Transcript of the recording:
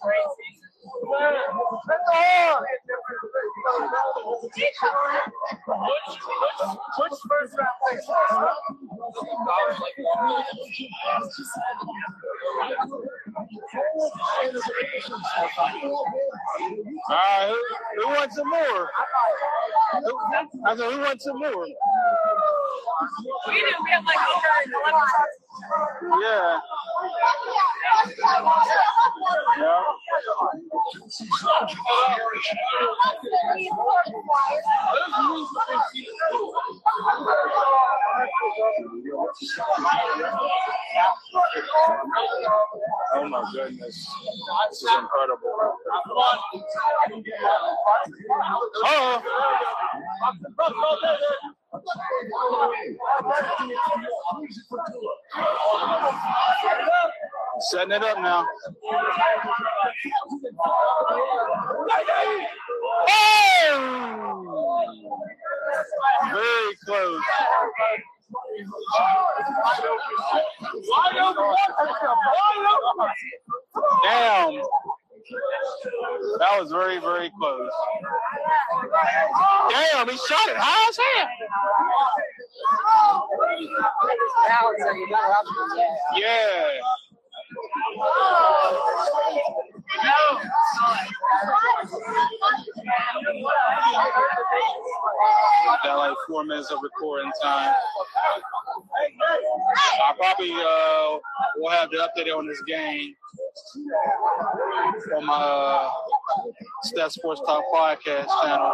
Which first round pick? All right, who wants some more? I said, who wants some more? We do. We have like over 11 shots. Yeah. Yeah. Oh my goodness. This is incredible. Oh. Setting it up now. Oh! Very close. Damn. That was very, very close. Damn, he shot it high as hell. Yeah. Got like 4 minutes of recording time. I probably will have the update on this game on my Steph Sports Talk podcast channel.